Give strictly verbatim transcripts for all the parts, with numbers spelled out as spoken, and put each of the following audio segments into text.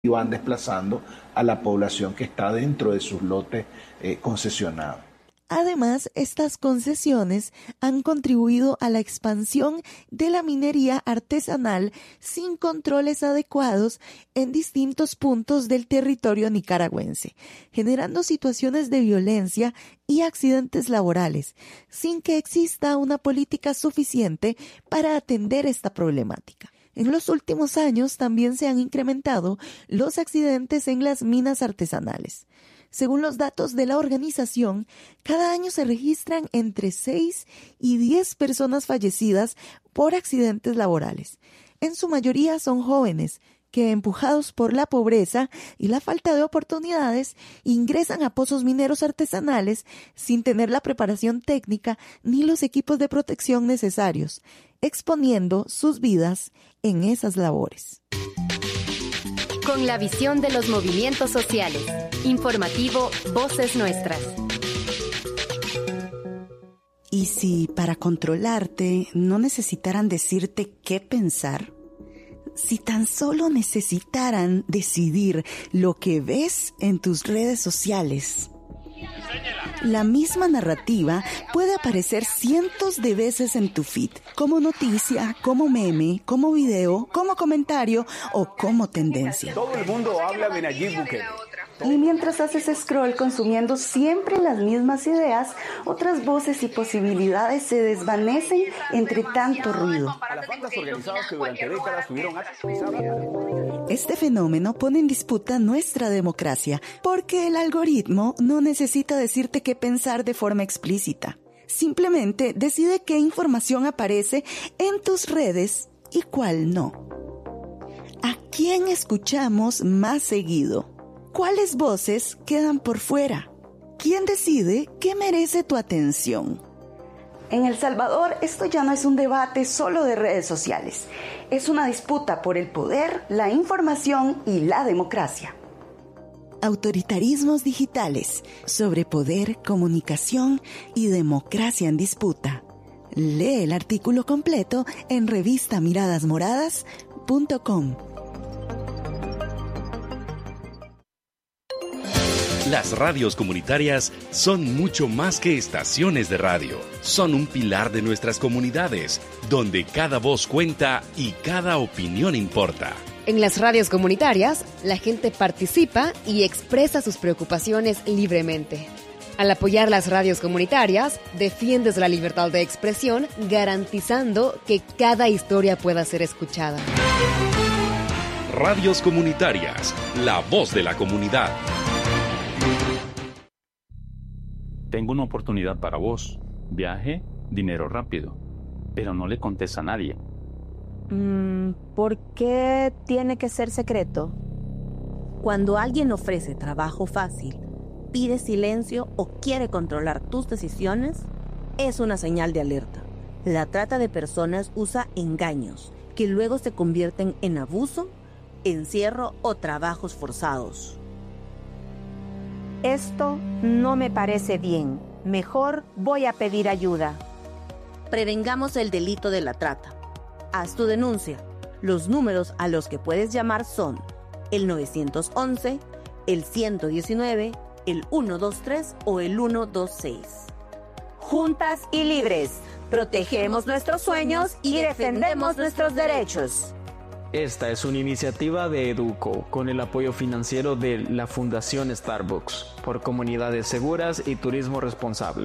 y van desplazando a la población que está dentro de sus lotes eh, concesionados. Además, estas concesiones han contribuido a la expansión de la minería artesanal sin controles adecuados en distintos puntos del territorio nicaragüense, generando situaciones de violencia y accidentes laborales, sin que exista una política suficiente para atender esta problemática. En los últimos años también se han incrementado los accidentes en las minas artesanales. Según los datos de la organización, cada año se registran entre seis y diez personas fallecidas por accidentes laborales. En su mayoría son jóvenes que, empujados por la pobreza y la falta de oportunidades, ingresan a pozos mineros artesanales sin tener la preparación técnica ni los equipos de protección necesarios, exponiendo sus vidas en esas labores. Con la visión de los movimientos sociales. Informativo Voces Nuestras. ¿Y si para controlarte no necesitaran decirte qué pensar? Si tan solo necesitaran decidir lo que ves en tus redes sociales. La misma narrativa puede aparecer cientos de veces en tu feed, como noticia, como meme, como video, como comentario o como tendencia. Todo el mundo habla de Nayib Bukele. Y mientras haces scroll consumiendo siempre las mismas ideas, otras voces y posibilidades se desvanecen entre tanto ruido. Este fenómeno pone en disputa nuestra democracia, porque el algoritmo no necesita decirte qué pensar de forma explícita. Simplemente decide qué información aparece en tus redes y cuál no. ¿A quién escuchamos más seguido? ¿Cuáles voces quedan por fuera? ¿Quién decide qué merece tu atención? En El Salvador, esto ya no es un debate solo de redes sociales. Es una disputa por el poder, la información y la democracia. Autoritarismos digitales, sobre poder, comunicación y democracia en disputa. Lee el artículo completo en revista miradas moradas punto com. Las radios comunitarias son mucho más que estaciones de radio. Son un pilar de nuestras comunidades, donde cada voz cuenta y cada opinión importa. En las radios comunitarias, la gente participa y expresa sus preocupaciones libremente. Al apoyar las radios comunitarias, defiendes la libertad de expresión, garantizando que cada historia pueda ser escuchada. Radios comunitarias, la voz de la comunidad. Tengo una oportunidad para vos. Viaje, dinero rápido. Pero no le contés a nadie. Mm, ¿Por qué tiene que ser secreto? Cuando alguien ofrece trabajo fácil, pide silencio o quiere controlar tus decisiones, es una señal de alerta. La trata de personas usa engaños que luego se convierten en abuso, encierro o trabajos forzados. Esto no me parece bien. Mejor voy a pedir ayuda. Prevengamos el delito de la trata. Haz tu denuncia. Los números a los que puedes llamar son el nueve once, el ciento diecinueve, el ciento veintitrés o el ciento veintiséis. Juntas y libres. Protegemos nuestros sueños y defendemos nuestros derechos. Esta es una iniciativa de Educo con el apoyo financiero de la Fundación Starbucks por comunidades seguras y turismo responsable.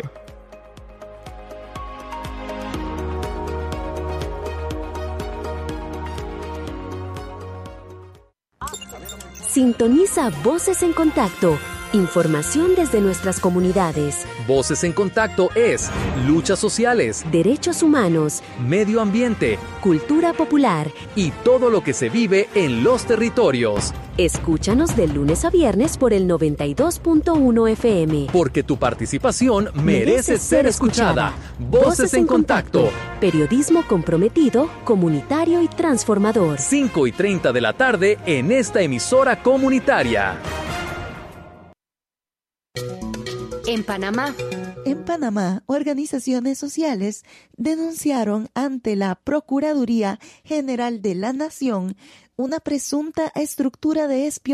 Sintoniza Voces en Contacto. Información desde nuestras comunidades. Voces en Contacto es luchas sociales, derechos humanos, medio ambiente, cultura popular y todo lo que se vive en los territorios. Escúchanos de lunes a viernes por el noventa y dos punto uno F M. Porque tu participación merece ser escuchada. Voces en Contacto. Periodismo comprometido, comunitario y transformador. cinco y treinta de la tarde en esta emisora comunitaria. En Panamá, En Panamá, organizaciones sociales denunciaron ante la Procuraduría General de la Nación una presunta estructura de espionaje